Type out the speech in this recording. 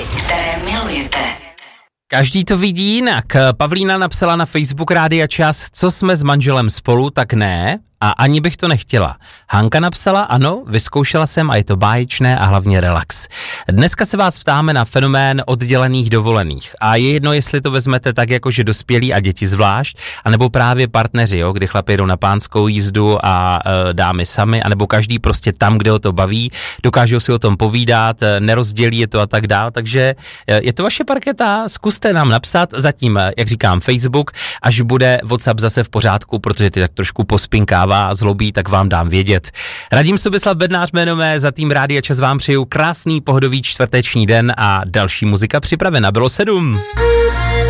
které milujete. Každý to vidí jinak. Pavlína napsala na Facebook Rádia Čas, co jsme s manželem spolu, tak ne. A ani bych to nechtěla. Hanka napsala, ano, vyzkoušela jsem a je to báječné a hlavně relax. Dneska se vás ptáme na fenomén oddělených dovolených. A je jedno, jestli to vezmete tak, jakože dospělí a děti zvlášť, anebo právě partneři, jo, kdy chlapi jdou na pánskou jízdu a dámy sami, anebo každý prostě tam, kde ho to baví, dokážou si o tom povídat, nerozdělí je to a tak dál. Takže je to vaše parketa, zkuste nám napsat, zatím, jak říkám, Facebook, až bude WhatsApp zase v pořádku, protože ty tak trošku pospinkává a zlobí, tak vám dám vědět. Radim Sobislav Bednář jméno mé, za tým Rádia Čas vám přeju krásný pohodový čtvrteční den a další muzika připravena. Bylo 7.